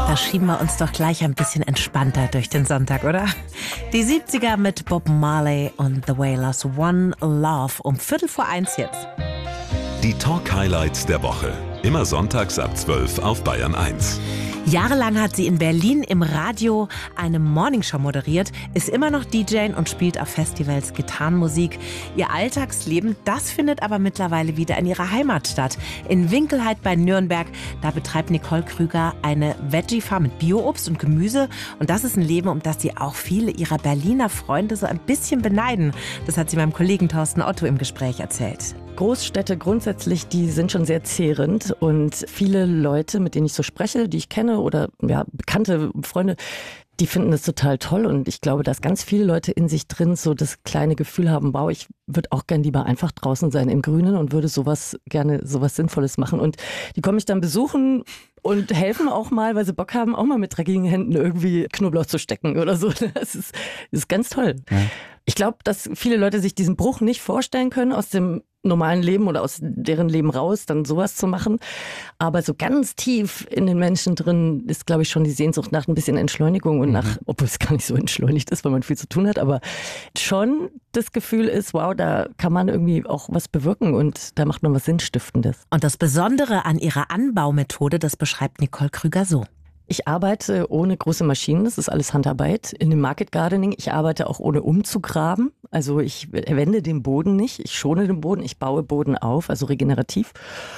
Da schieben wir uns doch gleich ein bisschen entspannter durch den Sonntag, oder? Die 70er mit Bob Marley und The Wailers, One Love, um 1:15 jetzt. Die Talk-Highlights der Woche. Immer sonntags ab 12 auf Bayern 1. Jahrelang hat sie in Berlin im Radio eine Morningshow moderiert, ist immer noch DJ und spielt auf Festivals Gitarrenmusik. Ihr Alltagsleben, das findet aber mittlerweile wieder in ihrer Heimat statt. In Winkelheide bei Nürnberg, da betreibt Nicole Krüger eine Veggie-Farm mit Bio-Obst und Gemüse. Und das ist ein Leben, um das sie auch viele ihrer Berliner Freunde so ein bisschen beneiden. Das hat sie meinem Kollegen Thorsten Otto im Gespräch erzählt. Großstädte grundsätzlich, die sind schon sehr zehrend und viele Leute, mit denen ich so spreche, die ich kenne oder ja, bekannte Freunde, die finden das total toll und ich glaube, dass ganz viele Leute in sich drin so das kleine Gefühl haben, wow, ich würde auch gern lieber einfach draußen sein im Grünen und würde gerne sowas Sinnvolles machen und die kommen mich dann besuchen und helfen auch mal, weil sie Bock haben, auch mal mit dreckigen Händen irgendwie Knoblauch zu stecken oder so. Das ist ganz toll. Ja. Ich glaube, dass viele Leute sich diesen Bruch nicht vorstellen können, aus dem normalen Leben oder aus deren Leben raus, dann sowas zu machen. Aber so ganz tief in den Menschen drin ist, glaube ich, schon die Sehnsucht nach ein bisschen Entschleunigung und nach, obwohl es gar nicht so entschleunigt ist, weil man viel zu tun hat, aber schon das Gefühl ist, wow, da kann man irgendwie auch was bewirken und da macht man was Sinnstiftendes. Und das Besondere an ihrer Anbaumethode, das beschreibt Nicole Krüger so. Ich arbeite ohne große Maschinen, das ist alles Handarbeit. In dem Market Gardening, ich arbeite auch ohne umzugraben. Also ich wende den Boden nicht, ich schone den Boden, ich baue Boden auf, also regenerativ.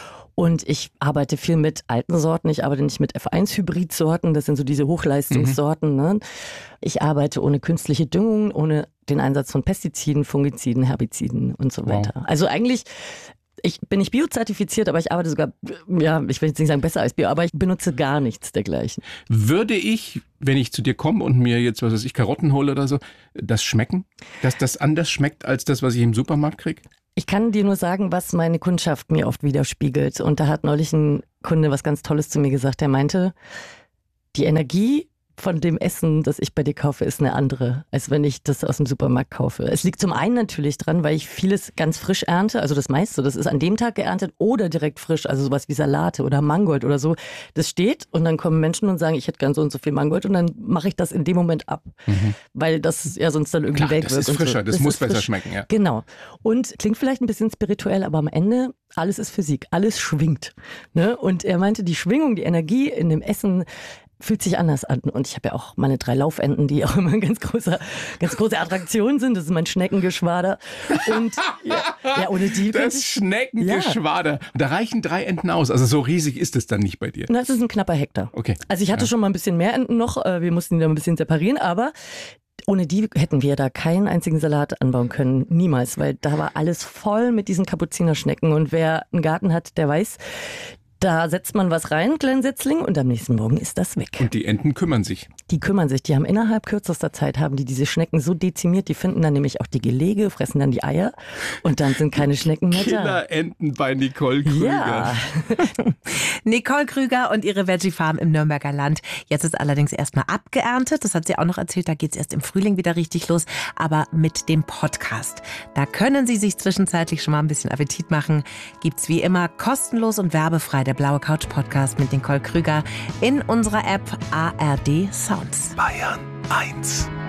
Und ich arbeite viel mit alten Sorten, ich arbeite nicht mit F1-Hybrid-Sorten, das sind so diese Hochleistungssorten. Ne? Ich arbeite ohne künstliche Düngung, ohne den Einsatz von Pestiziden, Fungiziden, Herbiziden und so weiter. Wow. Also eigentlich... Ich bin nicht biozertifiziert, aber ich arbeite sogar, ja, ich will jetzt nicht sagen besser als Bio, aber ich benutze gar nichts dergleichen. Würde ich, wenn ich zu dir komme und mir jetzt, was weiß ich, Karotten hole oder so, das schmecken? Dass das anders schmeckt als das, was ich im Supermarkt kriege? Ich kann dir nur sagen, was meine Kundschaft mir oft widerspiegelt. Und da hat neulich ein Kunde was ganz Tolles zu mir gesagt. Er meinte, die Energie von dem Essen, das ich bei dir kaufe, ist eine andere, als wenn ich das aus dem Supermarkt kaufe. Es liegt zum einen natürlich dran, weil ich vieles ganz frisch ernte, also das meiste, das ist an dem Tag geerntet oder direkt frisch, also sowas wie Salate oder Mangold oder so. Das steht und dann kommen Menschen und sagen, ich hätte gern so und so viel Mangold und dann mache ich das in dem Moment ab, weil das ja sonst dann irgendwie weg wird. Das ist frischer, so. Das muss besser schmecken, ja. Genau. Und klingt vielleicht ein bisschen spirituell, aber am Ende, alles ist Physik, alles schwingt. Ne? Und er meinte, die Schwingung, die Energie in dem Essen fühlt sich anders an. Und ich habe ja auch meine 3 Laufenten, die auch immer eine ganz große Attraktion sind. Das ist mein Schneckengeschwader. Und ja, ohne die... Das Schneckengeschwader. Ja. Und da reichen 3 Enten aus. Also so riesig ist es dann nicht bei dir. Das ist ein knapper Hektar. Okay. Also ich hatte schon mal ein bisschen mehr Enten noch. Wir mussten die da ein bisschen separieren, aber... Ohne die hätten wir da keinen einzigen Salat anbauen können. Niemals, weil da war alles voll mit diesen Kapuzinerschnecken. Und wer einen Garten hat, der weiß, da setzt man was rein, kleinen Setzling, und am nächsten Morgen ist das weg. Und die Enten kümmern sich. Die kümmern sich. Die haben innerhalb kürzester Zeit, haben die diese Schnecken so dezimiert, die finden dann nämlich auch die Gelege, fressen dann die Eier und dann sind keine Schnecken mehr da. Killerenten bei Nicole Krüger. Ja. Nicole Krüger und ihre Veggie Farm im Nürnberger Land. Jetzt ist allerdings erstmal abgeerntet. Das hat sie auch noch erzählt. Da geht es erst im Frühling wieder richtig los. Aber mit dem Podcast. Da können Sie sich zwischenzeitlich schon mal ein bisschen Appetit machen. Gibt's wie immer kostenlos und werbefrei. Der Blaue Couch Podcast mit Nicole Krüger in unserer App ARD Sounds. Bayern 1.